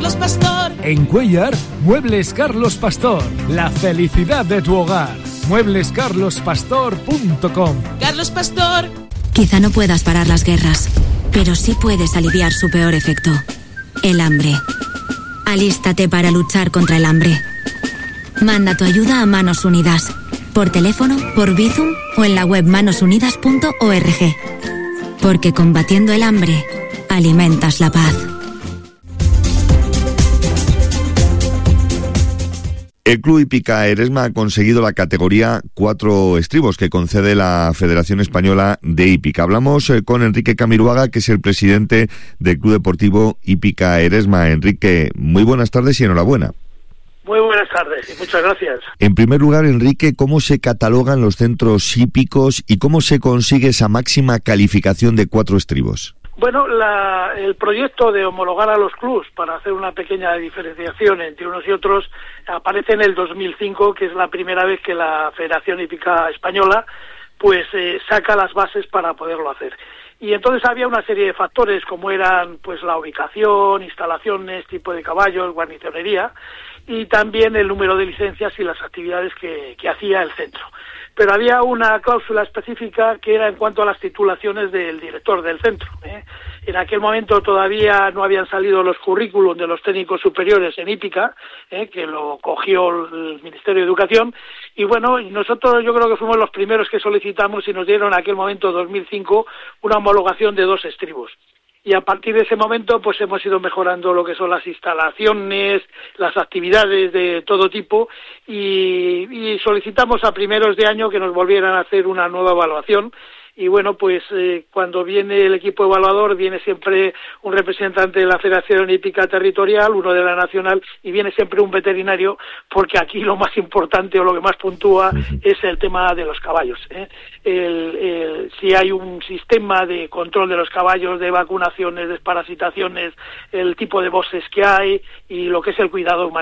Carlos Pastor. En Cuéllar, Muebles Carlos Pastor. La felicidad de tu hogar. mueblescarlospastor.com. Carlos Pastor. Quizá no puedas parar las guerras, pero sí puedes aliviar su peor efecto: el hambre. Alístate para luchar contra el hambre. Manda tu ayuda a Manos Unidas, por teléfono, por Bizum o en la web manosunidas.org. Porque combatiendo el hambre, alimentas la paz. El Club Hípica Eresma ha conseguido la categoría 4 estribos que concede la Federación Española de Hípica. Hablamos con Enrique Camiruaga, que es el presidente del Club Deportivo Hípica Eresma. Enrique, muy buenas tardes y enhorabuena. Muy buenas tardes y muchas gracias. En primer lugar, Enrique, ¿cómo se catalogan los centros hípicos y cómo se consigue esa máxima calificación de 4 estribos? Bueno, el proyecto de homologar a los clubs para hacer una pequeña diferenciación entre unos y otros aparece en el 2005, que es la primera vez que la Federación Hípica Española pues saca las bases para poderlo hacer. Y entonces había una serie de factores como eran pues la ubicación, instalaciones, tipo de caballos, guarnicionería y también el número de licencias y las actividades que hacía el centro. Pero había una cláusula específica que era en cuanto a las titulaciones del director del centro. En aquel momento todavía no habían salido los currículum de los técnicos superiores en hípica, que lo cogió el Ministerio de Educación, y bueno, nosotros yo creo que fuimos los primeros que solicitamos y nos dieron en aquel momento, 2005, una homologación de 2 estribos. Y a partir de ese momento pues hemos ido mejorando lo que son las instalaciones, las actividades de todo tipo y solicitamos a primeros de año que nos volvieran a hacer una nueva evaluación. Y bueno, pues cuando viene el equipo evaluador viene siempre un representante de la Federación Hípica Territorial, uno de la Nacional, y viene siempre un veterinario, porque aquí lo más importante o lo que más puntúa es el tema de los caballos. Si hay un sistema de control de los caballos, de vacunaciones, desparasitaciones, el tipo de voces que hay y lo que es el cuidado humano.